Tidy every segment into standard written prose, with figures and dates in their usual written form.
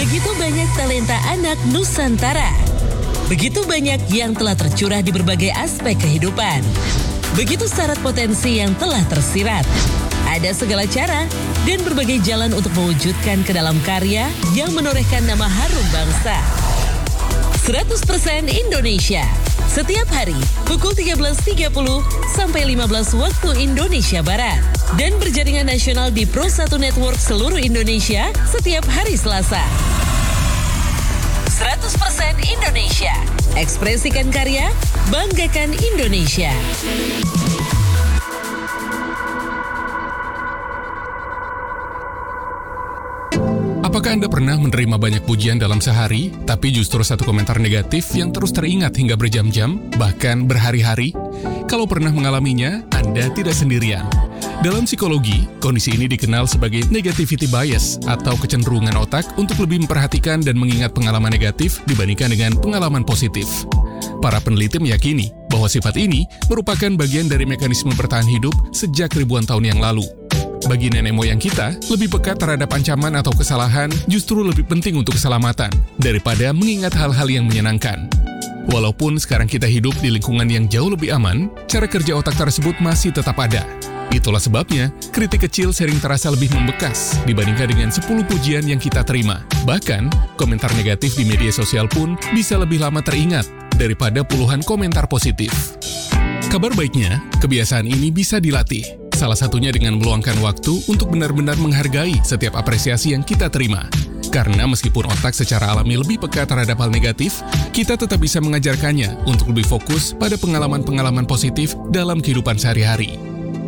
Begitu banyak talenta anak Nusantara. Begitu banyak yang telah tercurah di berbagai aspek kehidupan. Begitu syarat potensi yang telah tersirat. Ada segala cara dan berbagai jalan untuk mewujudkan ke dalam karya yang menorehkan nama harum bangsa. 100% Indonesia. Setiap hari pukul 13.30 sampai 15 waktu Indonesia Barat. Dan berjaringan nasional di Pro 1 Network seluruh Indonesia setiap hari Selasa. 100% Indonesia. Ekspresikan karya, banggakan Indonesia. Apakah Anda pernah menerima banyak pujian dalam sehari, tapi justru satu komentar negatif yang terus teringat hingga berjam-jam, bahkan berhari-hari? Kalau pernah mengalaminya, Anda tidak sendirian. Dalam psikologi, kondisi ini dikenal sebagai negativity bias atau kecenderungan otak untuk lebih memperhatikan dan mengingat pengalaman negatif dibandingkan dengan pengalaman positif. Para peneliti meyakini bahwa sifat ini merupakan bagian dari mekanisme bertahan hidup sejak ribuan tahun yang lalu. Bagi nenek moyang kita, lebih peka terhadap ancaman atau kesalahan justru lebih penting untuk keselamatan daripada mengingat hal-hal yang menyenangkan. Walaupun sekarang kita hidup di lingkungan yang jauh lebih aman, cara kerja otak tersebut masih tetap ada. Itulah sebabnya, kritik kecil sering terasa lebih membekas dibandingkan dengan 10 pujian yang kita terima. Bahkan, komentar negatif di media sosial pun bisa lebih lama teringat daripada puluhan komentar positif. Kabar baiknya, kebiasaan ini bisa dilatih. Salah satunya dengan meluangkan waktu untuk benar-benar menghargai setiap apresiasi yang kita terima. Karena meskipun otak secara alami lebih peka terhadap hal negatif, kita tetap bisa mengajarkannya untuk lebih fokus pada pengalaman-pengalaman positif dalam kehidupan sehari-hari.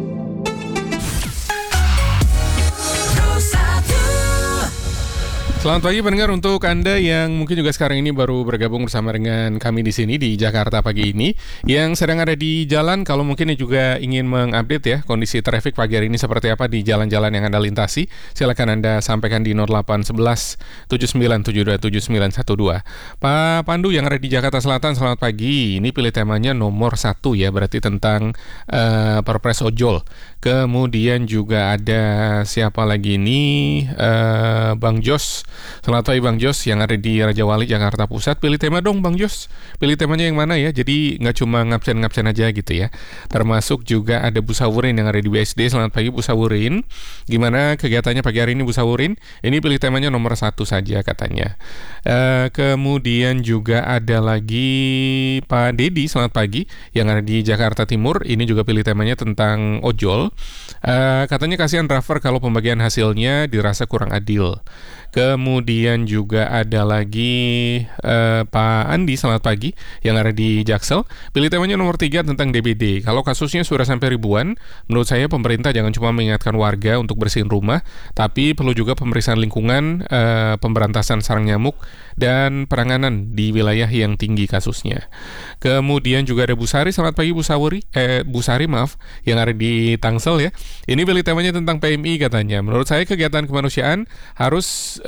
Selamat pagi pendengar, untuk Anda yang mungkin juga sekarang ini baru bergabung bersama dengan kami di sini di Jakarta pagi ini, yang sedang ada di jalan, kalau mungkin juga ingin mengupdate ya kondisi traffic pagi hari ini seperti apa di jalan-jalan yang Anda lintasi, silakan Anda sampaikan di 0811 7972 7912. Pak Pandu yang ada di Jakarta Selatan, selamat pagi. Ini pilih temanya nomor 1 ya, berarti tentang Perpres ojol. Kemudian juga ada siapa lagi ini, Bang Jos. Selamat pagi Bang Jos yang ada di Raja Wali, Jakarta Pusat. Pilih tema dong Bang Jos. Pilih temanya yang mana ya? Jadi nggak cuma ngabsen-ngabsen aja gitu ya. Termasuk juga ada Bu Sawurin yang ada di BSD. Selamat pagi Bu Sawurin. Gimana kegiatannya pagi hari ini Bu Sawurin? Ini pilih temanya nomor 1 saja katanya. Kemudian juga ada lagi Pak Dedi. Selamat pagi yang ada di Jakarta Timur. Ini juga pilih temanya tentang ojol. Katanya kasihan driver kalau pembagian hasilnya dirasa kurang adil. Kemudian juga ada lagi Pak Andi, selamat pagi, yang ada di Jaksel. Pilih temanya nomor 3 tentang DBD. Kalau kasusnya sudah sampai ribuan, menurut saya pemerintah jangan cuma mengingatkan warga untuk bersihin rumah, tapi perlu juga pemeriksaan lingkungan, pemberantasan sarang nyamuk, dan penanganan di wilayah yang tinggi kasusnya. Kemudian juga ada Bu Sari, selamat pagi Bu Sari, yang ada di Tangsel ya. Ini pilih temanya tentang PMI katanya. Menurut saya kegiatan kemanusiaan harus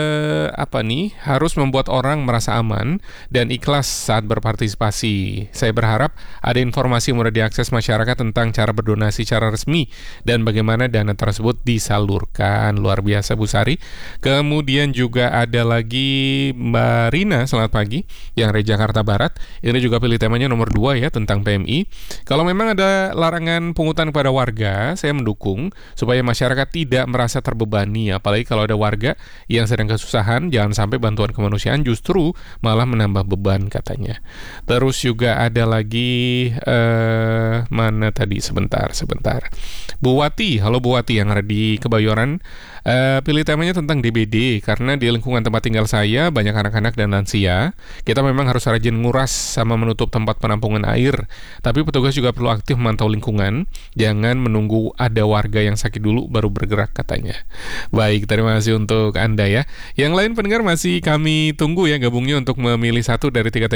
harus membuat orang merasa aman dan ikhlas saat berpartisipasi. Saya berharap ada informasi yang mudah diakses masyarakat tentang cara berdonasi secara resmi dan bagaimana dana tersebut disalurkan. Luar biasa Bu Sari. Kemudian juga ada lagi Mbak Rina, selamat pagi, yang dari Jakarta Barat. Ini juga pilih temanya nomor 2 ya, tentang PMI. Kalau memang ada larangan pungutan kepada warga, saya mendukung supaya masyarakat tidak merasa terbebani, apalagi kalau ada warga yang sedang kesusahan, jangan sampai bantuan kemanusiaan justru malah menambah beban katanya. Terus juga ada lagi mana tadi, sebentar. Bu Wati, halo Bu Wati yang ada di Kebayoran. Pilih temanya tentang DBD, karena di lingkungan tempat tinggal saya banyak anak-anak dan lansia. Kita memang harus rajin nguras sama menutup tempat penampungan air, tapi petugas juga perlu aktif memantau lingkungan, jangan menunggu ada warga yang sakit dulu baru bergerak katanya. Baik, terima kasih untuk Anda ya. Yang lain pendengar masih kami tunggu ya gabungnya untuk memilih satu dari 3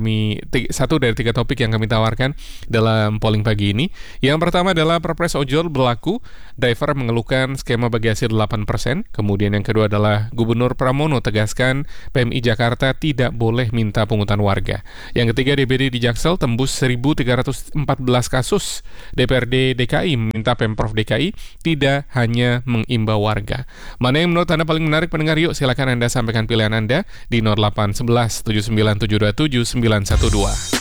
topik yang kami tawarkan dalam polling pagi ini. Yang pertama adalah Perpres ojol berlaku, driver mengeluhkan skema bagi hasil 8%. Kemudian yang kedua adalah Gubernur Pramono tegaskan PMI Jakarta tidak boleh minta pungutan warga. Yang ketiga, DBD di Jaksel tembus 1.314 kasus. DPRD DKI meminta Pemprov DKI tidak hanya mengimbau warga. Mana yang menurut Anda paling menarik pendengar yuk silakan Anda sampaikan pilihan Anda di 0811 79 727 912.